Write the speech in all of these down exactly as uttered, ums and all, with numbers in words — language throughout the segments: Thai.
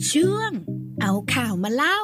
ช่วงเอาข่าวมาเล่า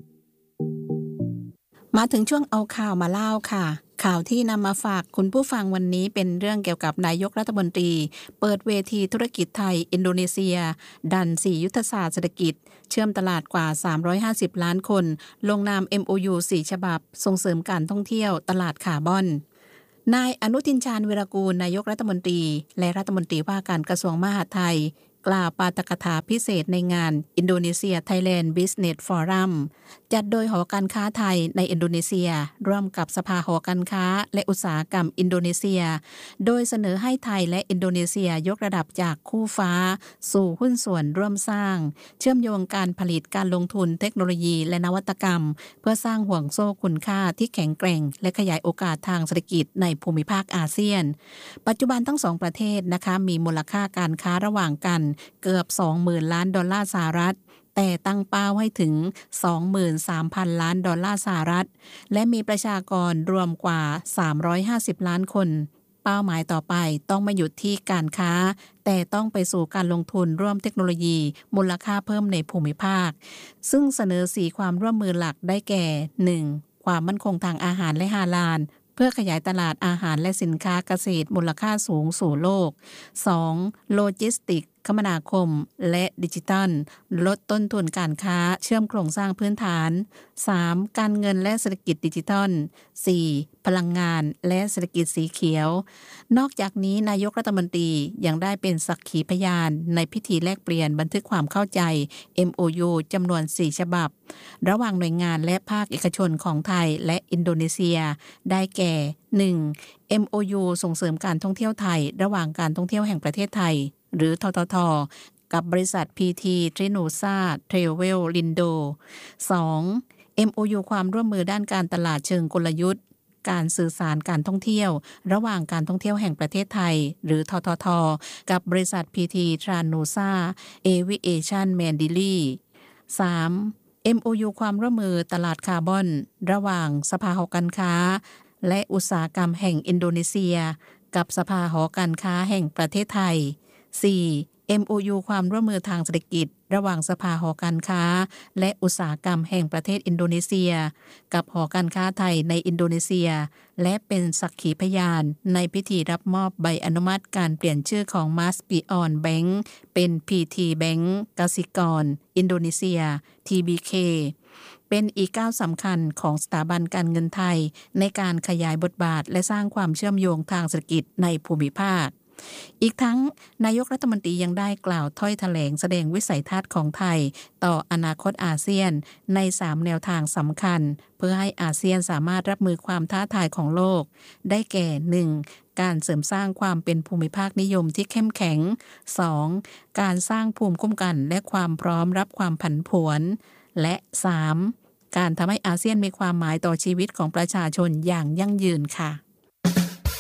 มาถึงช่วงเอาข่าวมาเล่าค่ะข่าวที่นำมาฝากคุณผู้ฟังวันนี้เป็นเรื่องเกี่ยวกับนายกรัฐมนตรีเปิดเวทีธุรกิจไทยอินโดนีเซียดันสี่ยุทธศาสตร์เศรษฐกิจเชื่อมตลาดกว่าสามร้อยห้าสิบล้านคนลงนาม เอ็ม โอ ยู สี่ฉบับส่งเสริมการท่องเที่ยวตลาดคาร์บอนนายอนุทินชาญวีรกูลนายกรัฐมนตรีและรัฐมนตรีว่าการกระทรวงมหาดไทยกล่าวปาฐกถาพิเศษในงานอินโดนีเซีย Thailand Business Forum จัดโดยหอการค้าไทยในอินโดนีเซียร่วมกับสภาหอการค้าและอุตสาหกรรมอินโดนีเซียโดยเสนอให้ไทยและอินโดนีเซียยกระดับจากคู่ฟ้าสู่หุ้นส่วนร่วมสร้างเชื่อมโยงการผลิตการลงทุนเทคโนโลยีและนวัตกรรมเพื่อสร้างห่วงโซ่คุณค่าที่แข็งแกร่งและขยายโอกาสทางเศรษฐกิจในภูมิภาคอาเซียนปัจจุบันทั้งสองประเทศนะคะมีมูลค่าการค้าระหว่างกันเกือบ สองหมื่น ล้านดอลลาร์สหรัฐแต่ตั้งเป้าให้ถึง สองหมื่นสามพัน ล้านดอลลาร์สหรัฐและมีประชากรรวมกว่าสามร้อยห้าสิบล้านคนเป้าหมายต่อไปต้องไม่หยุดที่การค้าแต่ต้องไปสู่การลงทุนร่วมเทคโนโลยีมูลค่าเพิ่มในภูมิภาคซึ่งเสนอสี่ความร่วมมือหลักได้แก่ หนึ่ง ความมั่นคงทางอาหารและฮาลาลเพื่อขยายตลาดอาหารและสินค้าเกษตรมูลค่าสูงสู่โลก สอง โลจิสติกส์คมนาคมและดิจิทัลลดต้นทุนการค้าเชื่อมโครงสร้างพื้นฐาน สาม การเงินและเศรษฐกิจดิจิทัล สี่ พลังงานและเศรษฐกิจสีเขียวนอกจากนี้นายกรัฐมนตรียังได้เป็นสักขีพยานในพิธีแลกเปลี่ยนบันทึกความเข้าใจ เอ็ม โอ ยู จำนวนสี่ฉบับระหว่างหน่วยงานและภาคเอกชนของไทยและอินโดนีเซียได้แก่ หนึ่ง เอ็ม โอ ยู ส่งเสริมการท่องเที่ยวไทยระหว่างการท่องเที่ยวแห่งประเทศไทยหรือททท.กับบริษัท พี ที Trinusa Travel Lindo สอง เอ็ม โอ ยู ความร่วมมือด้านการตลาดเชิงกลยุทธ์การสื่อสารการท่องเที่ยวระหว่างการท่องเที่ยวแห่งประเทศไทยหรือททท.กับบริษัท พี ที Trinusa Aviation Mandalay สาม เอ็ม โอ ยู ความร่วมมือตลาดคาร์บอนระหว่างสภาหอการค้าและอุตสาหกรรมแห่งอินโดนีเซียกับสภาหอการค้าแห่งประเทศไทย สี่ เอ็ม โอ ยู ความร่วมมือทางเศรษฐกิจระหว่างสภาหอการค้าและอุตสาหกรรมแห่งประเทศอินโดนีเซียกับหอการค้าไทยในอินโดนีเซียและเป็นสักขีพยานในพิธีรับมอบใบอนุมัติการเปลี่ยนชื่อของ Maspion Bank เป็น พี ที Bank กสิกรอินโดนีเซีย ที บี เค เป็นอีกก้าวสำคัญของสถาบันการเงินไทยในการขยายบทบาทและสร้างความเชื่อมโยงทางเศรษฐกิจในภูมิภาคอีกทั้งนายกรัฐมนตรียังได้กล่าวถ้อยแถลงแสดงวิสัยทัศน์ของไทยต่ออนาคตอาเซียนในสามแนวทางสำคัญเพื่อให้อาเซียนสามารถรับมือความท้าทายของโลกได้แก่ หนึ่ง การเสริมสร้างความเป็นภูมิภาคนิยมที่เข้มแข็ง สอง การสร้างภูมิคุ้มกันและความพร้อมรับความผันผวนและ สาม การทำให้อาเซียนมีความหมายต่อชีวิตของประชาชนอย่างยั่งยืนค่ะ